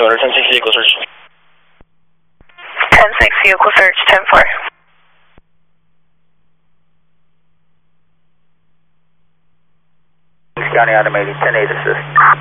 Gunner 10-6 vehicle search. 10-6 vehicle search, 10-4. East County automated, 10-8 assist.